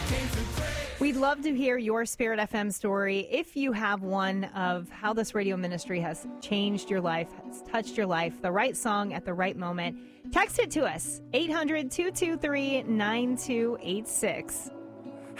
We'd love to hear your Spirit FM story, if you have one, of how this radio ministry has changed your life, has touched your life, the right song at the right moment. Text it to us, 800-223-9286.